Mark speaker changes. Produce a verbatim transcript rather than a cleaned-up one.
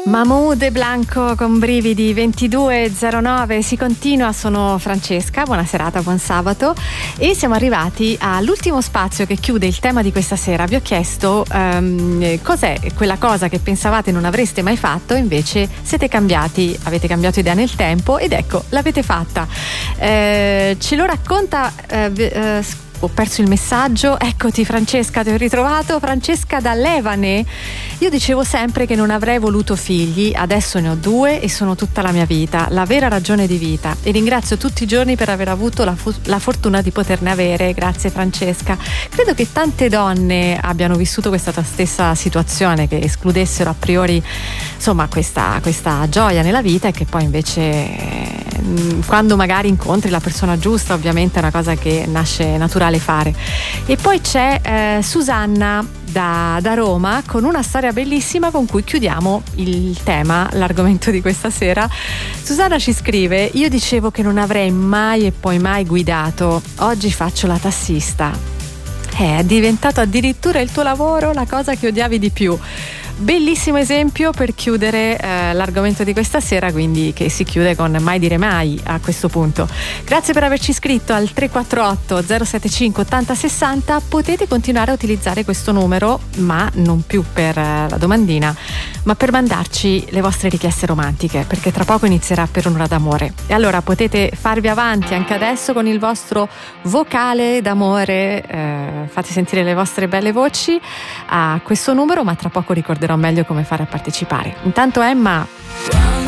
Speaker 1: Mahmood e Blanco con brividi. Ventidue e zero nove, si continua. Sono Francesca, buona serata, buon sabato, e siamo arrivati all'ultimo spazio che chiude il tema di questa sera. Vi ho chiesto um, cos'è quella cosa che pensavate non avreste mai fatto, invece siete cambiati, avete cambiato idea nel tempo ed ecco, l'avete fatta. Eh, ce lo racconta eh, eh, ho perso il messaggio, eccoti Francesca, ti ho ritrovato. Francesca da Levane. Io dicevo sempre che non avrei voluto figli, adesso ne ho due e sono tutta la mia vita, la vera ragione di vita, e ringrazio tutti i giorni per aver avuto la, fu- la fortuna di poterne avere. Grazie Francesca. Credo che tante donne abbiano vissuto questa tua stessa situazione, che escludessero a priori insomma questa, questa gioia nella vita, e che poi invece quando magari incontri la persona giusta, ovviamente è una cosa che nasce naturale fare. E poi c'è eh, Susanna da, da Roma con una storia bellissima con cui chiudiamo il tema, l'argomento di questa sera. Susanna ci scrive: io dicevo che non avrei mai e poi mai guidato, oggi faccio la tassista. È diventato addirittura il tuo lavoro, la cosa che odiavi di più. Bellissimo esempio per chiudere eh, l'argomento di questa sera, quindi che si chiude con mai dire mai a questo punto. Grazie per averci scritto al tre quattro otto zero sette cinque otto zero sei zero. Potete continuare a utilizzare questo numero, ma non più per eh, la domandina, ma per mandarci le vostre richieste romantiche, perché tra poco inizierà Per un'ora d'amore. E allora potete farvi avanti anche adesso con il vostro vocale d'amore, eh, fate sentire le vostre belle voci a questo numero, ma tra poco ricorderò meglio come fare a partecipare. Intanto Emma